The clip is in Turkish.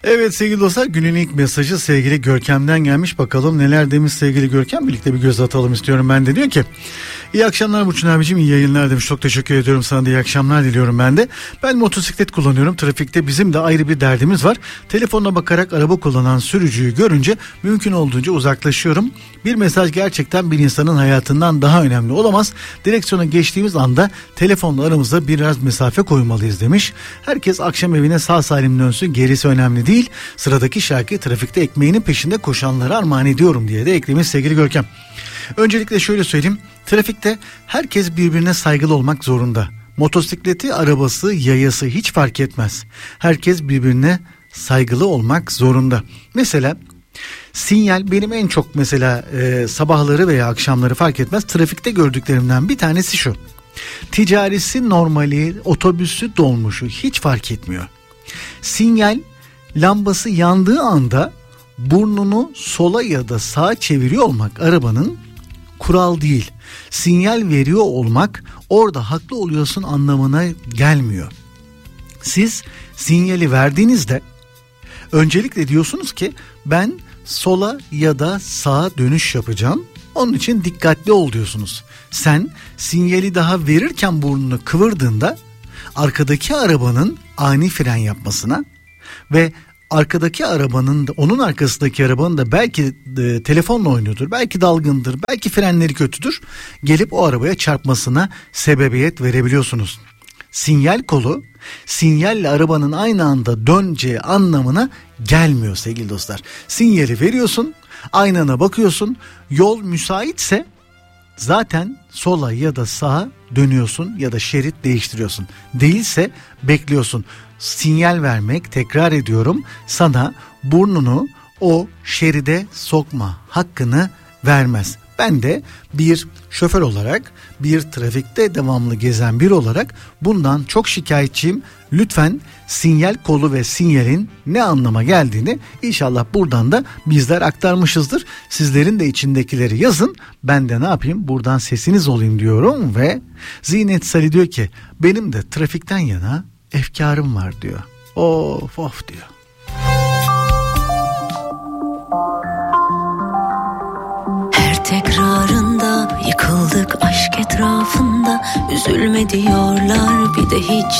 Evet sevgili dostlar, günün ilk mesajı sevgili Görkem'den gelmiş. Bakalım neler demiş sevgili Görkem, birlikte bir göz atalım istiyorum ben de. Diyor ki iyi akşamlar Burçin abicim, iyi yayınlar demiş. Çok teşekkür ediyorum sana da, iyi akşamlar diliyorum ben de. Ben motosiklet kullanıyorum, trafikte bizim de ayrı bir derdimiz var. Telefonuna bakarak araba kullanan sürücüyü görünce mümkün olduğunca uzaklaşıyorum. Bir mesaj gerçekten bir insanın hayatından daha önemli olamaz. Direksiyona geçtiğimiz anda telefonla aramızda biraz mesafe koymalıyız demiş. Herkes akşam evine sağ salim dönsün, gerisi önemli değil. Sıradaki şarkı trafikte ekmeğinin peşinde koşanlara armağan ediyorum diye de eklemiş sevgili Görkem. Öncelikle şöyle söyleyeyim. Trafikte herkes birbirine saygılı olmak zorunda. Motosikleti, arabası, yayası hiç fark etmez. Herkes birbirine saygılı olmak zorunda. Mesela sinyal benim en çok mesela sabahları veya akşamları fark etmez trafikte gördüklerimden bir tanesi şu. Ticarisi, normali, otobüsü, dolmuşu hiç fark etmiyor. Sinyal lambası yandığı anda burnunu sola ya da sağa çeviriyor olmak arabanın kural değil. Sinyal veriyor olmak orada haklı oluyorsun anlamına gelmiyor. Siz sinyali verdiğinizde öncelikle diyorsunuz ki ben sola ya da sağa dönüş yapacağım. Onun için dikkatli ol diyorsunuz. Sen sinyali daha verirken burnunu kıvırdığında arkadaki arabanın ani fren yapmasına ve arkadaki arabanın da, onun arkasındaki arabanın da belki telefonla oynuyordur, belki dalgındır, belki frenleri kötüdür, gelip o arabaya çarpmasına sebebiyet verebiliyorsunuz. Sinyal kolu sinyalle arabanın aynı anda döneceği anlamına gelmiyor sevgili dostlar. Sinyali veriyorsun, aynana bakıyorsun, yol müsaitse zaten sola ya da sağa dönüyorsun ya da şerit değiştiriyorsun. Değilse bekliyorsun. Sinyal vermek, tekrar ediyorum, sana burnunu o şeride sokma hakkını vermez. Ben de bir şoför olarak, bir trafikte devamlı gezen biri olarak bundan çok şikayetçiyim. Lütfen sinyal kolu ve sinyalin ne anlama geldiğini inşallah buradan da bizler aktarmışızdır. Sizlerin de içindekileri yazın. Ben de ne yapayım, buradan sesiniz olayım diyorum ve Zinet Salih diyor ki benim de trafikten yana efkarım var diyor. Of of diyor. Her tekrarında yıkıldık aşk etrafında. Üzülme diyorlar bir de hiç